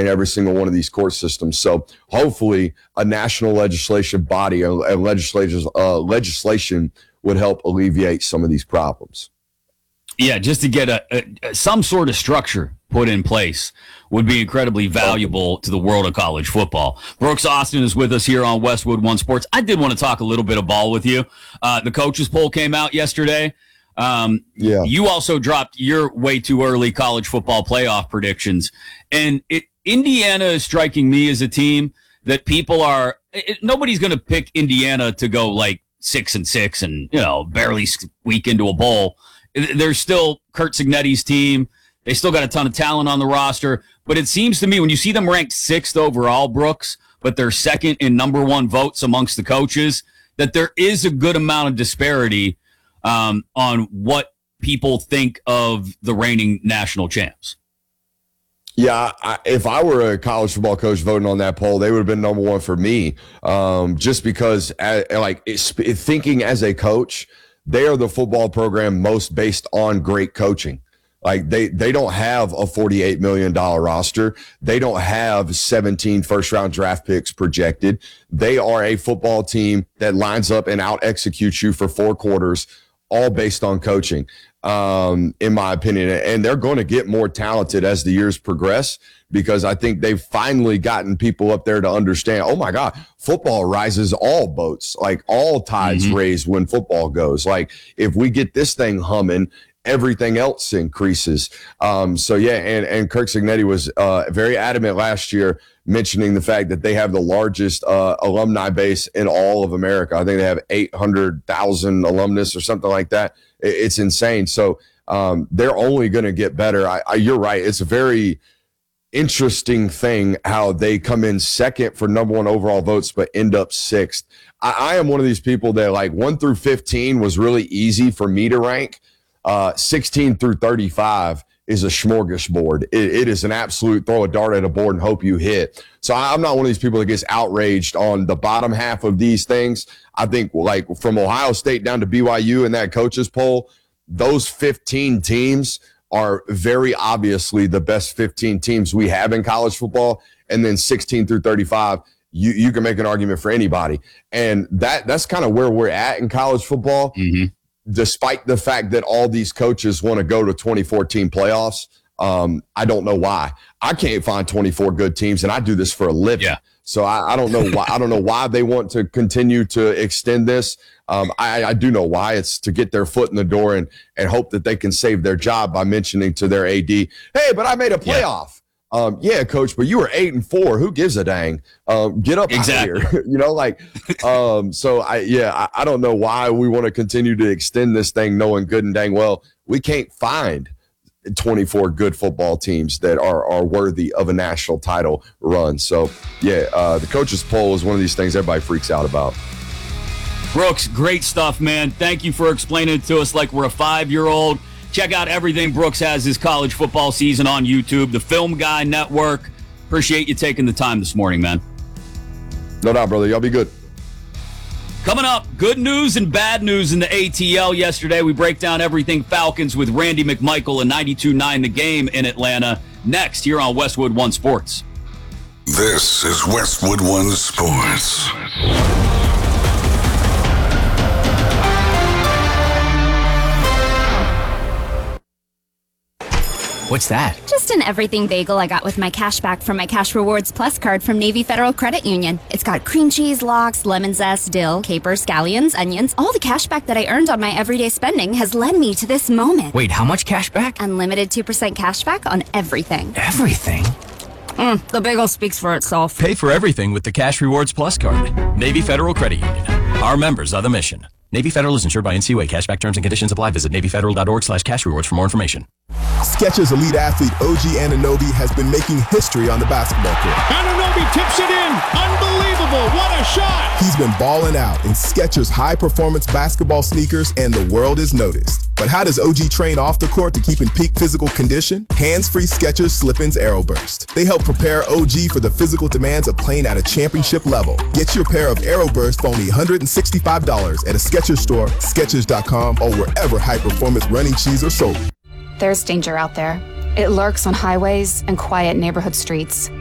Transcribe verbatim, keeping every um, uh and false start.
in every single one of these court systems. So hopefully a national legislation body, a, a legislation, uh, legislation would help alleviate some of these problems. Yeah, just to get a, a some sort of structure put in place would be incredibly valuable to the world of college football. Brooks Austin is with us here on Westwood One Sports. I did want to talk a little bit of ball with you. Uh, the coaches poll came out yesterday. Um, yeah. You also dropped your way too early college football playoff predictions. And it, Indiana is striking me as a team that people are it, – nobody's going to pick Indiana to go like six and six and, you know, barely squeak into a bowl. There's still Curt Cignetti's team. They still got a ton of talent on the roster. But it seems to me when you see them ranked sixth overall, Brooks, but they're second in number one votes amongst the coaches, that there is a good amount of disparity um, on what people think of the reigning national champs. Yeah, I, if I were a college football coach voting on that poll, they would have been number one for me. Um, just because, uh, like, it's, thinking as a coach, they are the football program most based on great coaching. Like they, they don't have a forty-eight million dollars roster. They don't have seventeen first round draft picks projected. They are a football team that lines up and out executes you for four quarters, all based on coaching, um, in my opinion. And they're going to get more talented as the years progress, because I think they've finally gotten people up there to understand, oh my God, football rises all boats, like all tides mm-hmm. raise when football goes. Like if we get this thing humming, everything else increases. Um, so yeah, and, and Curt Cignetti was uh, very adamant last year, mentioning the fact that they have the largest uh, alumni base in all of America. I think they have eight hundred thousand alumnus or something like that. It, it's insane. So um, they're only going to get better. I, I, you're right. It's a very interesting thing how they come in second for number one overall votes, but end up sixth. I, I am one of these people that like one through fifteen was really easy for me to rank. Uh, sixteen through thirty-five is a smorgasbord. It, it is an absolute throw a dart at a board and hope you hit. So I'm not one of these people that gets outraged on the bottom half of these things. I think like from Ohio State down to B Y U in that coaches poll, those fifteen teams are very obviously the best fifteen teams we have in college football. And then sixteen through thirty-five, you, you can make an argument for anybody. And that that's kind of where we're at in college football. Mm-hmm. Despite the fact that all these coaches want to go to twenty fourteen playoffs, um, I don't know why. I can't find twenty-four good teams, and I do this for a living. Yeah. So I, I don't know why. I don't know why they want to continue to extend this. Um, I, I do know why. It's to get their foot in the door and and hope that they can save their job by mentioning to their A D, "Hey, but I made a playoff." Yeah. Um, yeah, coach, but you were eight and four. Who gives a dang? Um, get up exactly. out of here. you know, like, um, so I, yeah, I, I don't know why we want to continue to extend this thing, knowing good and dang well we can't find twenty-four good football teams that are are worthy of a national title run. So, yeah, uh, the coaches poll is one of these things everybody freaks out about. Brooks, great stuff, man. Thank you for explaining it to us like we're a five-year-old. Check out everything Brooks has this college football season on YouTube, the Film Guy Network. Appreciate you taking the time this morning, man. No doubt, brother. Y'all be good. Coming up, good news and bad news in the A T L yesterday. We break down everything Falcons with Randy McMichael and ninety-two point nine The Game in Atlanta. Next, here on Westwood One Sports. This is Westwood One Sports. What's that? Just an everything bagel I got with my cash back from my Cash Rewards Plus card from Navy Federal Credit Union. It's got cream cheese, lox, lemon zest, dill, capers, scallions, onions. All the cash back that I earned on my everyday spending has led me to this moment. Wait, how much cash back? Unlimited two percent cash back on everything. Everything? Mm, the bagel speaks for itself. Pay for everything with the Cash Rewards Plus card. Navy Federal Credit Union. Our members are the mission. Navy Federal is insured by N C U A. Cashback terms and conditions apply. Visit NavyFederal.org slash cash rewards for more information. Skechers elite athlete O G Anunoby has been making history on the basketball court. Anunoby tips it in. Unbelievable. What a shot. He's been balling out in Skechers high-performance basketball sneakers, and the world is noticed. But how does O G train off the court to keep in peak physical condition? Hands-free Skechers Slip-ins Aeroburst. They help prepare O G for the physical demands of playing at a championship level. Get your pair of Aeroburst for only one hundred sixty-five dollars at a Skechers store, Skechers dot com, or wherever high-performance running shoes are sold. There's danger out there. It lurks on highways and quiet neighborhood streets.